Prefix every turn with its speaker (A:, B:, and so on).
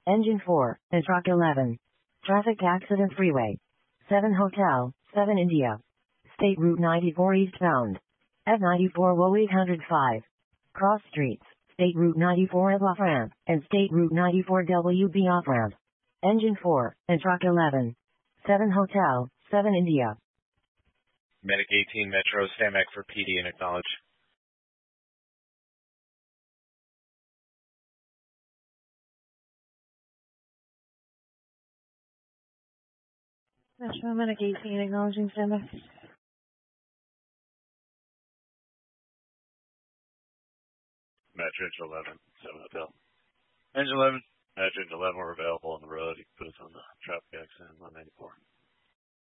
A: Engine 4, and Truck 11. Traffic Accident Freeway. 7 Hotel, 7 India. State Route 94 eastbound. F94 Low 805. Cross streets, State Route 94 F off-ramp, and State Route 94 WB off-ramp. Engine 4, and Truck 11. 7 Hotel, 7 India.
B: Medic 18 Metro, stand back for PD and acknowledge.
A: Metro Medic 18 acknowledging standby.
B: Metro 11, 7 Hotel. Engine 11. Metro 11, we're available on the road. You can put us on the traffic accident on 94.